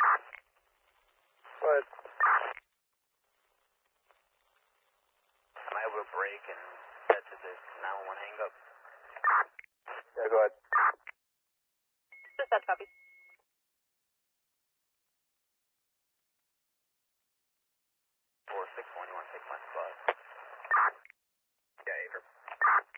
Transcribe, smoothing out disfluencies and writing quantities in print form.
But am I able to break and head to this 911 hang up? yeah, go ahead. That's copy. 461, you want to take my spot? Yeah, Aver.